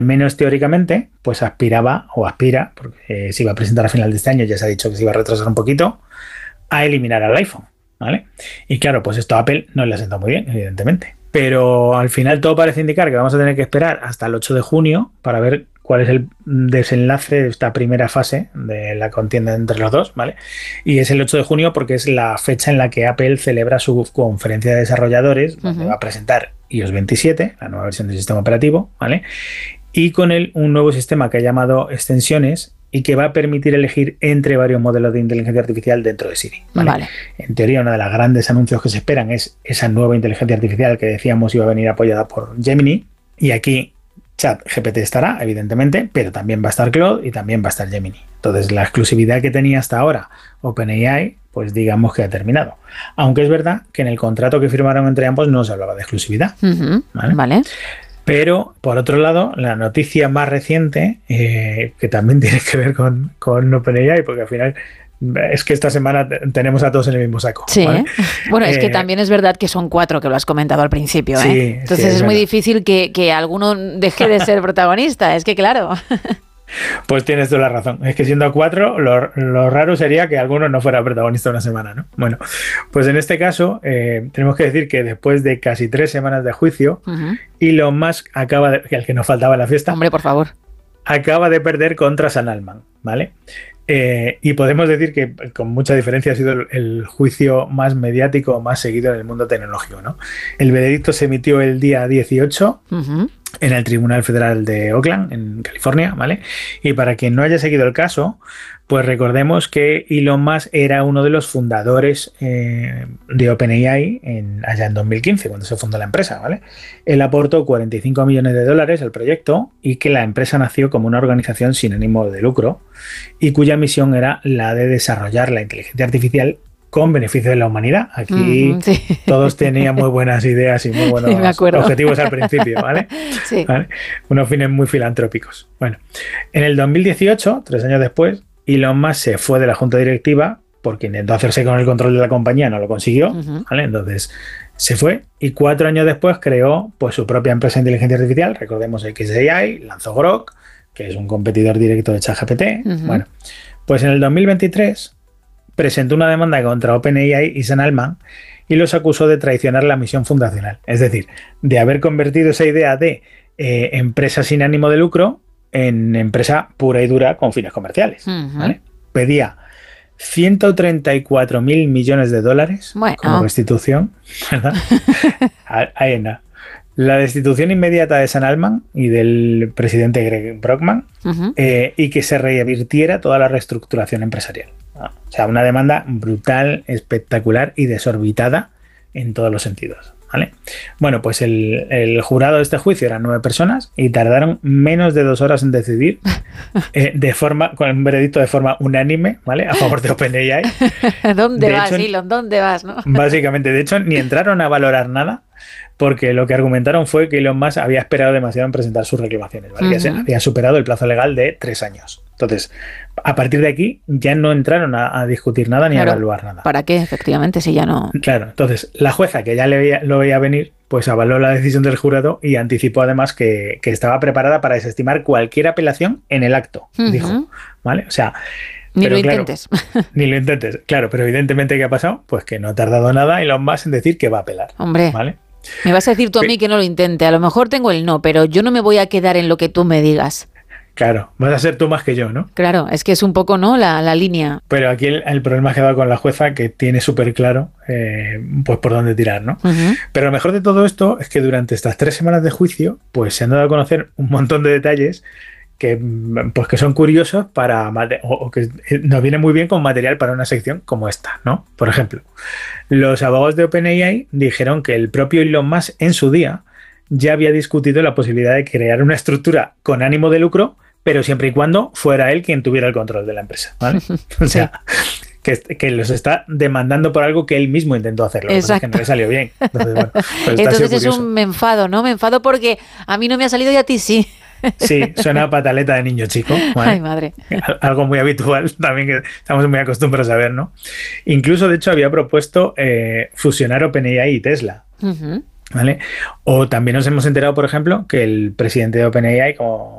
menos teóricamente, pues aspiraba o aspira, porque se iba a presentar a final de este año, ya se ha dicho que se iba a retrasar un poquito, a eliminar al iPhone, ¿vale? Y claro, pues esto a Apple no le ha sentado muy bien, evidentemente. Pero al final todo parece indicar que vamos a tener que esperar hasta el 8 de junio para ver cuál es el desenlace de esta primera fase de la contienda entre los dos, ¿vale? Y es el 8 de junio porque es la fecha en la que Apple celebra su conferencia de desarrolladores, donde va a presentar iOS 27, la nueva versión del sistema operativo, ¿vale? Y con él un nuevo sistema que ha llamado extensiones y que va a permitir elegir entre varios modelos de inteligencia artificial dentro de Siri, ¿vale? En teoría, uno de los grandes anuncios que se esperan es esa nueva inteligencia artificial que decíamos iba a venir apoyada por Gemini, y aquí ChatGPT estará, evidentemente, pero también va a estar Claude y también va a estar Gemini. Entonces, la exclusividad que tenía hasta ahora OpenAI, pues digamos que ha terminado. Aunque es verdad que en el contrato que firmaron entre ambos no se hablaba de exclusividad. ¿Vale? Pero, por otro lado, la noticia más reciente, que también tiene que ver con OpenAI, porque al final es que esta semana tenemos a todos en el mismo saco. Sí, ¿vale? Bueno, es que también es verdad que son 4, que lo has comentado al principio. Sí, entonces sí, es muy difícil que alguno deje de ser protagonista, es que claro. Pues tienes toda la razón. Es que siendo 4, lo raro sería que alguno no fuera protagonista una semana, ¿no? Bueno, pues en este caso tenemos que decir que después de casi 3 semanas de juicio, Elon Musk acaba de, el que nos faltaba en la fiesta, hombre, por favor, acaba de perder contra Sam Altman, ¿vale? Y podemos decir que con mucha diferencia ha sido el juicio más mediático, más seguido en el mundo tecnológico, ¿no? El veredicto se emitió el día 18 en el Tribunal Federal de Oakland, en California, ¿vale? Y para quien no haya seguido el caso, pues recordemos que Elon Musk era uno de los fundadores de OpenAI allá en 2015, cuando se fundó la empresa, ¿vale? Él aportó $45 millones al proyecto y que la empresa nació como una organización sin ánimo de lucro y cuya misión era la de desarrollar la inteligencia artificial con beneficio de la humanidad. Aquí todos tenían muy buenas ideas y muy buenos objetivos al principio, ¿vale? Sí. ¿Vale? Unos fines muy filantrópicos. Bueno, en el 2018, 3 años después, Elon Musk se fue de la junta directiva porque intentó hacerse con el control de la compañía, no lo consiguió, ¿vale? Entonces se fue y 4 años después creó pues su propia empresa de inteligencia artificial, recordemos XAI, lanzó Grok, que es un competidor directo de ChatGPT. Bueno, pues en el 2023 presentó una demanda contra OpenAI y Sam Altman y los acusó de traicionar la misión fundacional, es decir, de haber convertido esa idea de empresa sin ánimo de lucro en empresa pura y dura con fines comerciales. ¿Vale? Pedía $134 mil millones como restitución, ¿verdad? Ahí nada. La destitución inmediata de Sam Altman y del presidente Greg Brockman y que se revirtiera toda la reestructuración empresarial. O sea, una demanda brutal, espectacular y desorbitada en todos los sentidos, ¿vale? Bueno, pues el jurado de este juicio eran 9 personas y tardaron menos de 2 horas en decidir con un veredicto de forma unánime, ¿vale? A favor de OpenAI. ¿Dónde vas, Elon? ¿Dónde vas? ¿No? Básicamente, de hecho, ni entraron a valorar nada porque lo que argumentaron fue que Elon Musk había esperado demasiado en presentar sus reclamaciones, ¿vale? Que había superado el plazo legal de 3 años. Entonces, a partir de aquí ya no entraron a discutir nada ni a evaluar nada. ¿Para qué? Efectivamente, si ya no... Claro, entonces la jueza, que ya lo veía venir, pues avaló la decisión del jurado y anticipó además que estaba preparada para desestimar cualquier apelación en el acto, dijo, ¿vale? O sea... Ni lo intentes. Ni lo intentes, claro, pero evidentemente ¿qué ha pasado? Pues que no ha tardado nada Elon Musk en decir que va a apelar. Hombre, ¿vale? Me vas a decir tú a mí que no lo intente, a lo mejor tengo el no, pero yo no me voy a quedar en lo que tú me digas. Claro, vas a ser tú más que yo, ¿no? Claro, es que es un poco, ¿no? La línea. Pero aquí el problema ha quedado con la jueza, que tiene súper claro pues por dónde tirar, ¿no? Pero lo mejor de todo esto es que durante estas 3 semanas de juicio pues se han dado a conocer un montón de detalles que son curiosos o que nos viene muy bien como material para una sección como esta, ¿no? Por ejemplo, los abogados de OpenAI dijeron que el propio Elon Musk en su día ya había discutido la posibilidad de crear una estructura con ánimo de lucro, pero siempre y cuando fuera él quien tuviera el control de la empresa, ¿vale? O sea, que los está demandando por algo que él mismo intentó hacerlo. Exacto. Que no le salió bien. Entonces, bueno, pues entonces es un me enfado, ¿no? Me enfado porque a mí no me ha salido y a ti sí. Sí, suena a pataleta de niño chico, ¿vale? Ay, madre. Algo muy habitual también que estamos muy acostumbrados a ver, ¿no? Incluso, de hecho, había propuesto fusionar OpenAI y Tesla. ¿Vale? O también nos hemos enterado, por ejemplo, que el presidente de OpenAI, como